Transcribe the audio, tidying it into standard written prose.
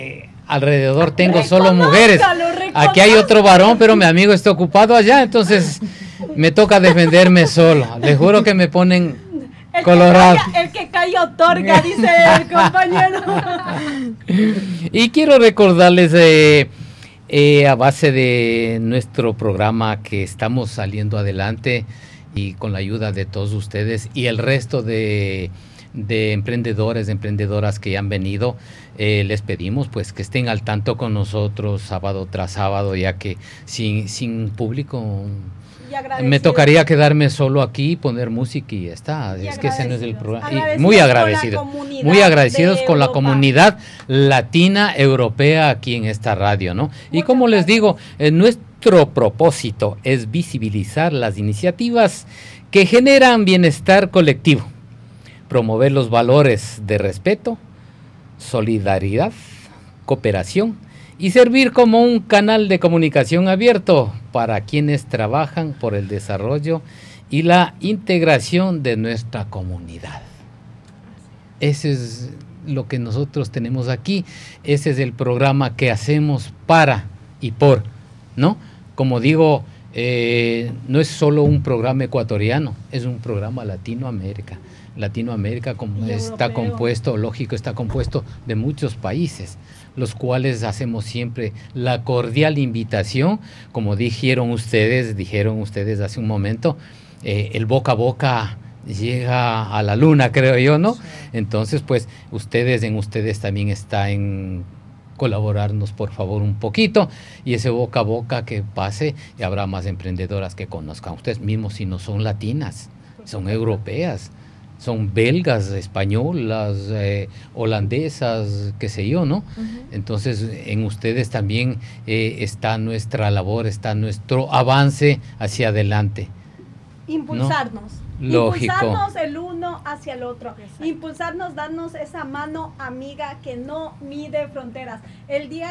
alrededor tengo solo mujeres. Aquí hay otro varón, pero mi amigo está ocupado allá, entonces me toca defenderme solo. Les juro que me ponen colorado. El que calla otorga, dice el compañero. Y quiero recordarles a base de nuestro programa que estamos saliendo adelante y con la ayuda de todos ustedes y el resto de emprendedores, de emprendedoras que han venido, les pedimos pues que estén al tanto con nosotros sábado tras sábado, ya que sin público me tocaría quedarme solo aquí, poner música y ya está. Es que ese no es el programa. Y muy agradecidos con la comunidad latina europea aquí en esta radio, ¿no? Y como les digo, nuestro propósito es visibilizar las iniciativas que generan bienestar colectivo, promover los valores de respeto, solidaridad, cooperación y servir como un canal de comunicación abierto para quienes trabajan por el desarrollo y la integración de nuestra comunidad. Ese es lo que nosotros tenemos aquí, ese es el programa que hacemos para y por, ¿no? Como digo, no es solo un programa ecuatoriano, es un programa Latinoamérica. Latinoamérica está compuesto, lógico, está compuesto de muchos países, los cuales hacemos siempre la cordial invitación, como dijeron ustedes hace un momento, el boca a boca llega a la luna, creo yo, ¿no? Sí. Entonces, pues, en ustedes también está en colaborarnos, por favor, un poquito, y ese boca a boca que pase, y habrá más emprendedoras que conozcan ustedes mismos, si no son latinas, son europeas, son belgas, españolas, holandesas, qué sé yo, ¿no? Uh-huh. Entonces, en ustedes también está nuestra labor, está nuestro avance hacia adelante. Impulsarnos. ¿No? Lógico. Impulsarnos el uno hacia el otro. Exacto. Impulsarnos, darnos esa mano amiga que no mide fronteras. El día